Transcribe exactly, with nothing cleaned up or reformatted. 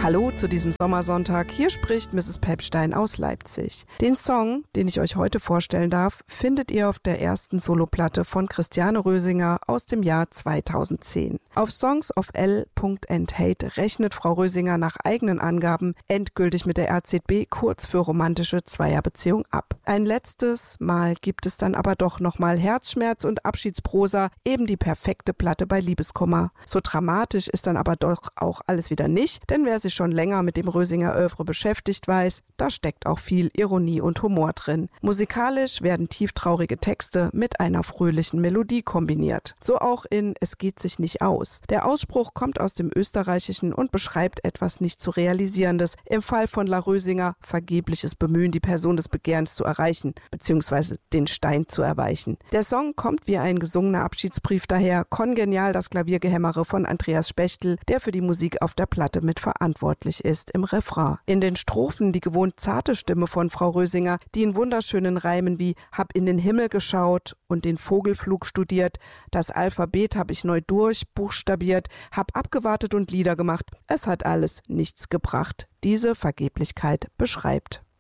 Hallo zu diesem Sommersonntag, hier spricht Misses Pepstein aus Leipzig. Den Song, den ich euch heute vorstellen darf, findet ihr auf der ersten Soloplatte von Christiane Rösinger aus dem Jahr zweitausendzehn. Auf songs of l punkt and hate rechnet Frau Rösinger nach eigenen Angaben endgültig mit der R Z B kurz für romantische Zweierbeziehung ab. Ein letztes Mal gibt es dann aber doch nochmal Herzschmerz und Abschiedsprosa, eben die perfekte Platte bei Liebeskummer. So dramatisch ist dann aber doch auch alles wieder nicht, denn wer sich schon länger mit dem Rösinger Œuvre beschäftigt weiß, da steckt auch viel Ironie und Humor drin. Musikalisch werden tieftraurige Texte mit einer fröhlichen Melodie kombiniert. So auch in Es geht sich nicht aus. Der Ausspruch kommt aus dem Österreichischen und beschreibt etwas nicht zu realisierendes, im Fall von La Rösinger vergebliches Bemühen, die Person des Begehrens zu erreichen, beziehungsweise den Stein zu erweichen. Der Song kommt wie ein gesungener Abschiedsbrief daher, kongenial das Klaviergehämmere von Andreas Spechtel, der für die Musik auf der Platte mit verantwortlich ist im Refrain. In den Strophen die gewohnt zarte Stimme von Frau Rösinger, die in wunderschönen Reimen wie Hab in den Himmel geschaut und den Vogelflug studiert, das Alphabet hab ich neu durchbuchstabiert, hab abgewartet und Lieder gemacht, es hat alles nichts gebracht, diese Vergeblichkeit beschreibt.